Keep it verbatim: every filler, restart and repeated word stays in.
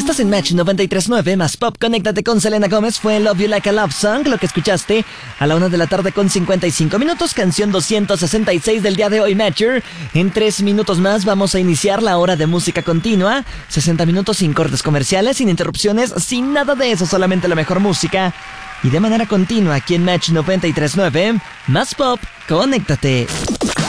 Estás en Match noventa y tres punto nueve, más pop. Conéctate con Selena Gómez. Fue Love You Like a Love Song, lo que escuchaste a la una de la tarde con cincuenta y cinco minutos. Canción doscientos sesenta y seis del día de hoy, Matcher. En tres minutos más vamos a iniciar la hora de música continua. sesenta minutos sin cortes comerciales, sin interrupciones, sin nada de eso. Solamente la mejor música. Y de manera continua aquí en Match noventa y tres punto nueve. Más pop. Conéctate.